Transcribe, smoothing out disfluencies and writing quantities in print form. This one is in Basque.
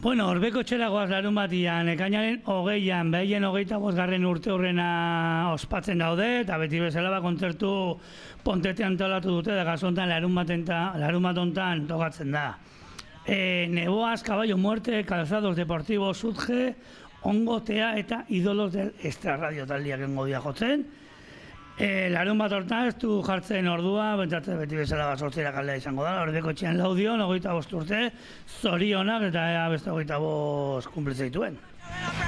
Bueno, Orbeko txeragoaz larun batian, ekainaren 20an, behien 25. urte horrena ospatzen daude, eta beti bezala kontzertu Pontetean antolatu dute, da gazontan larun batontan tokatzen da. Neboaz, Caballo Muerte, Calzados Deportivos, Sudge, Ongotea eta Idolos del Extrarradio taldiak engo dia jotzen. Larun bat hortan ez du jartzen ordua, bentsatzen beti bezala sortzera kaldea izango da, Orbeko txean laudion, 25 urte, zorionak eta beste 25 kumplitzeituen.